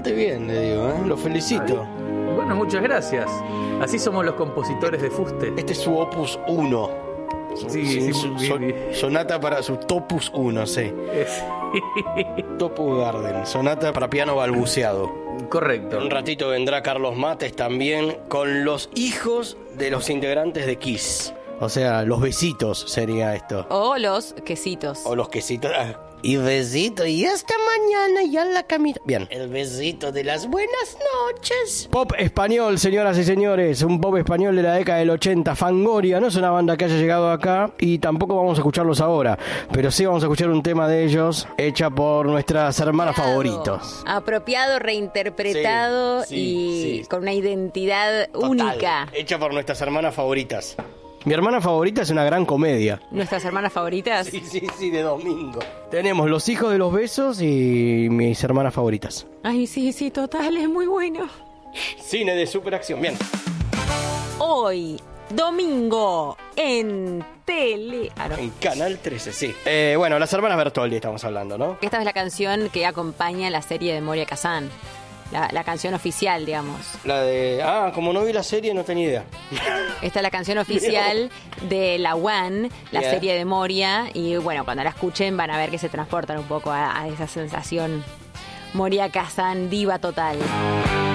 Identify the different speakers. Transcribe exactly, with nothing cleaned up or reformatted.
Speaker 1: bastante bien, le digo, ¿eh? Lo felicito.
Speaker 2: Ay, bueno, muchas gracias. Así somos los compositores de fuste.
Speaker 1: Este es su opus uno.
Speaker 2: Sí, sí,
Speaker 1: su,
Speaker 2: sí,
Speaker 1: su,
Speaker 2: sí.
Speaker 1: Sonata para su Topus uno, sí. Topus Garden, sonata para piano balbuceado.
Speaker 2: Correcto.
Speaker 1: Un ratito vendrá Carlos Mates también con los hijos de los integrantes de Kiss. O sea, los besitos sería esto.
Speaker 3: O los quesitos.
Speaker 1: O los quesitos. Y besito, y hasta mañana ya en la camita. Bien, el besito de las buenas noches. Pop español, señoras y señores. Un pop español de la década del ochenta. Fangoria, no es una banda que haya llegado acá y tampoco vamos a escucharlos ahora. Pero sí vamos a escuchar un tema de ellos hecha por nuestras hermanas favoritos.
Speaker 3: Apropiado, reinterpretado
Speaker 1: Sí, sí,
Speaker 3: y
Speaker 1: sí.
Speaker 3: con una identidad
Speaker 1: Total,
Speaker 3: única.
Speaker 1: hecha por nuestras hermanas favoritas. Mi hermana favorita es una gran comedia.
Speaker 3: Nuestras hermanas favoritas.
Speaker 1: Sí, sí, sí, de domingo. Tenemos Los hijos de los besos y mis hermanas favoritas.
Speaker 3: Ay, sí, sí, total, es muy bueno.
Speaker 1: Cine de superacción, bien.
Speaker 3: Hoy, domingo, en tele... Ah, no.
Speaker 1: En Canal trece, sí. Eh, bueno, las hermanas Bertoldi estamos hablando, ¿no?
Speaker 3: Esta es la canción que acompaña la serie de Moria Kazan. La, la canción oficial, digamos.
Speaker 1: La de... Ah, como no vi la serie, no tenía idea.
Speaker 3: Esta es la canción oficial de La One, la
Speaker 1: Yeah.
Speaker 3: serie de Moria. Y bueno, cuando la escuchen van a ver que se transportan un poco a, a esa sensación Moria Kazan, diva total.